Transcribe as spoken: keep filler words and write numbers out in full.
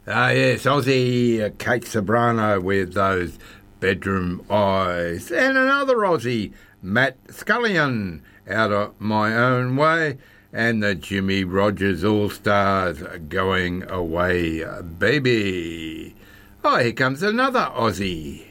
Ah, yes, Aussie uh, Kate Sobrano with those bedroom eyes. And another Aussie, Matt Scullion, Out of My Own Way. And the Jimmy Rogers All-Stars, Going Away, Baby. Oh, here comes another Aussie.